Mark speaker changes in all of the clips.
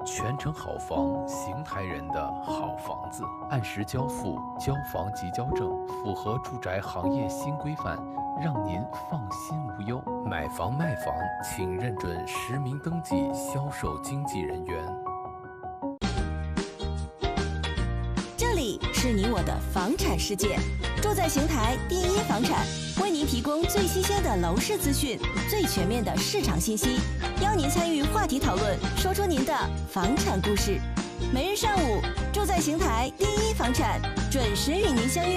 Speaker 1: 全程好房，邢台人的好房子，按时交付，交房即交证，符合住宅行业新规范，让您放心无忧。买房卖房，请认准实名登记销售经纪人员。
Speaker 2: 这里是你我的房产世界，住在邢台第一房产，为您提供最新鲜的楼市资讯，最全面的市场信息，邀您参与话题讨论，说出您的房产故事。每日上午，住在邢台第一房产，准时与您相约。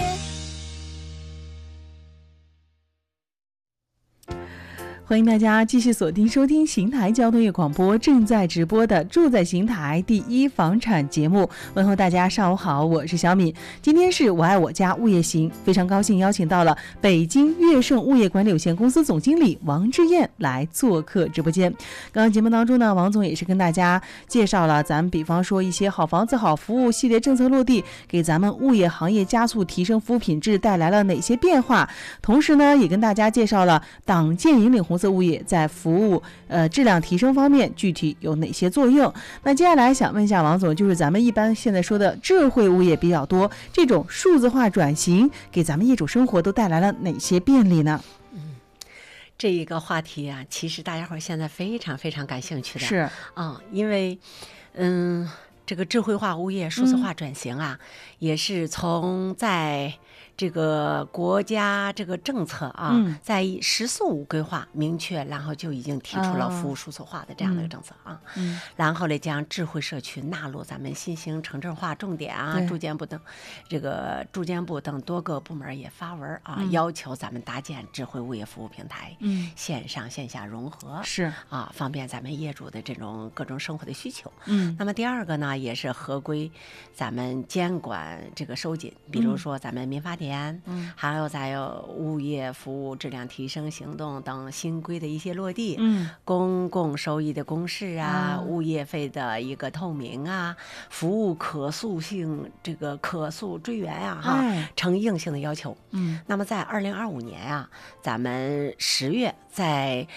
Speaker 3: 欢迎大家继续锁定收听邢台交通业广播正在直播的住在邢台第一房产节目。问候大家上午好，我是小敏。今天是我爱我家物业行，非常高兴邀请到了北京悦盛物业管理有限公司总经理王志燕来做客直播间。刚刚节目当中呢，王总也是跟大家介绍了咱们比方说一些好房子好服务系列政策落地，给咱们物业行业加速提升服务品质带来了哪些变化，同时呢也跟大家介绍了党建引领红色物业在服务质量提升方面具体有哪些作用。那接下来想问一下王总，就是咱们一般现在说的智慧物业比较多，这种数字化转型给咱们业主生活都带来了哪些便利呢？
Speaker 4: 这一个话题啊，其实大家伙现在非常非常感兴趣的，
Speaker 3: 是
Speaker 4: 因为这个智慧化物业数字化转型啊，也是从在这个国家这个政策啊，在十四五规划明确，然后就已经提出了服务数字化的这样的一个政策啊，然后呢将智慧社区纳入咱们新型城镇化重点啊，住建部等多个部门也发文啊，要求咱们搭建智慧物业服务平台，线上线下融合，
Speaker 3: 是
Speaker 4: 啊，方便咱们业主的这种各种生活的需求。那么第二个呢，也是合规咱们监管这个收紧，比如说咱们民法典，还有再有物业服务质量提升行动等新规的一些落地，公共收益的公示啊，物业费的一个透明啊，服务可塑性这个可塑追源啊，成硬性的要求。那么在2025年啊，咱们10月在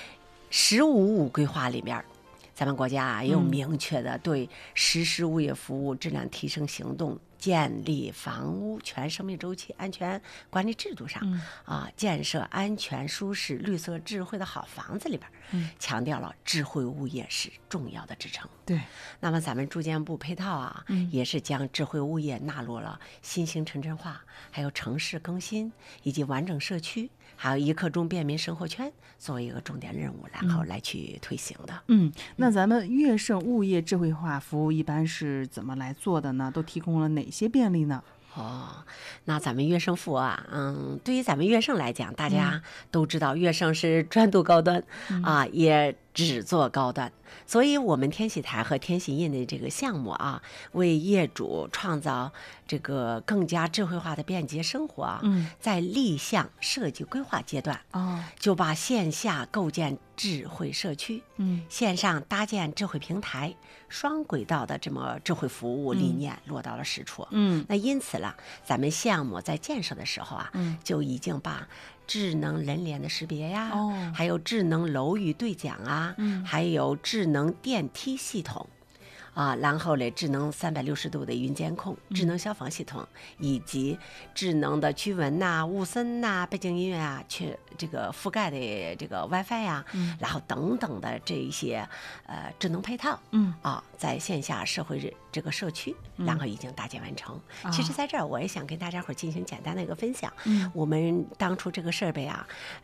Speaker 4: 15.5规划里面，咱们国家啊也有明确的对实施物业服务质量提升行动建立房屋全生命周期安全管理制度上建设安全舒适绿色智慧的好房子里边，强调了智慧物业是重要的支撑。
Speaker 3: 对，
Speaker 4: 那么咱们住建部配套啊，也是将智慧物业纳入了新型城镇化，还有城市更新以及完整社区，还有一刻钟便民生活圈作为一个重点任务，然后来去推行的。
Speaker 3: 那咱们悦盛物业智慧化服务一般是怎么来做的呢？都提供了哪些便利呢？
Speaker 4: 那咱们悦盛服务啊，对于咱们悦盛来讲，大家都知道悦盛是专读高端也只做高端，所以我们天喜台和天喜印的这个项目啊，为业主创造这个更加智慧化的便捷生活啊，在立项设计规划阶段就把线下构建智慧社区，线上搭建智慧平台，双轨道的这么智慧服务理念落到了实处。那因此了，咱们项目在建设的时候啊，就已经把智能人脸的识别呀，还有智能楼宇对讲啊，还有智能电梯系统然后嘞，智能360度的云监控，智能消防系统，以及智能的驱蚊雾森背景音乐这个覆盖的这个 WiFi 然后等等的这一些智能配套，在线下社会这个社区，然后已经搭建完成。其实在这儿我也想跟大家伙进行简单的一个分享。我们当初这个设备